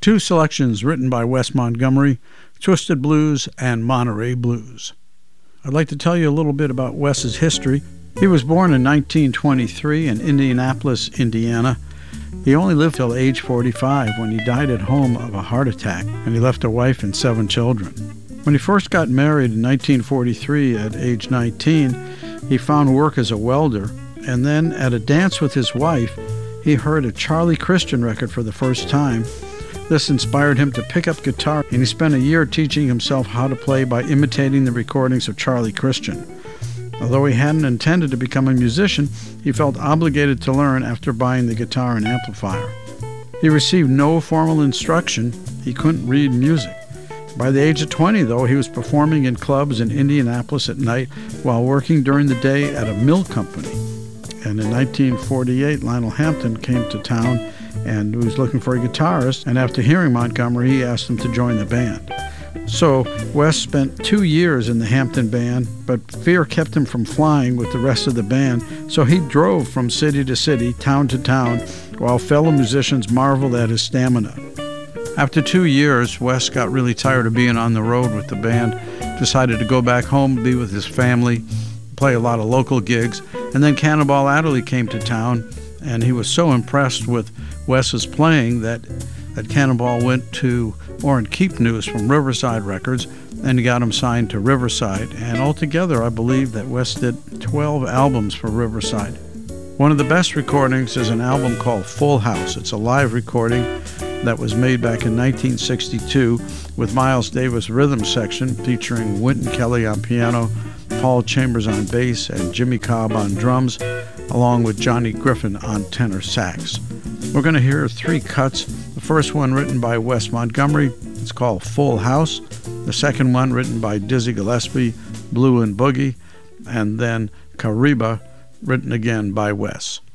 two selections written by Wes Montgomery, Twisted Blues and Monterey Blues. I'd like to tell you a little bit about Wes's history. He was born in 1923 in Indianapolis, Indiana. He only lived till age 45 when he died at home of a heart attack, and he left a wife and 7 children. When he first got married in 1943 at age 19, he found work as a welder, and then at a dance with his wife, he heard a Charlie Christian record for the first time. This inspired him to pick up guitar, and he spent a year teaching himself how to play by imitating the recordings of Charlie Christian. Although he hadn't intended to become a musician, he felt obligated to learn after buying the guitar and amplifier. He received no formal instruction. He couldn't read music. By the age of 20, though, he was performing in clubs in Indianapolis at night while working during the day at a mill company. And in 1948, Lionel Hampton came to town and was looking for a guitarist, and after hearing Montgomery, he asked him to join the band. So Wes spent 2 years in the Hampton band, but fear kept him from flying with the rest of the band, so he drove from city to city, town to town, while fellow musicians marveled at his stamina. After 2 years, Wes got really tired of being on the road with the band, decided to go back home, be with his family, play a lot of local gigs, and then Cannonball Adderley came to town, and he was so impressed with Wes's playing that Cannonball went to Orrin Keepnews from Riverside Records, and he got him signed to Riverside, and altogether I believe that Wes did 12 albums for Riverside. One of the best recordings is an album called Full House. It's a live recording that was made back in 1962 with Miles Davis rhythm section featuring Wynton Kelly on piano, Paul Chambers on bass, and Jimmy Cobb on drums, along with Johnny Griffin on tenor sax. We're going to hear 3 cuts. The first one written by Wes Montgomery, it's called Full House. The second one written by Dizzy Gillespie, Blue and Boogie, and then Cariba, written again by Wes.